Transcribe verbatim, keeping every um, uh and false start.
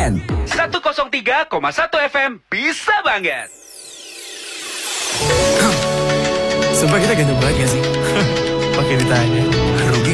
N. seratus tiga koma satu F M bisa banget. Sumpah kita ganteng banget gak sih? Pakai ditanya. Rugi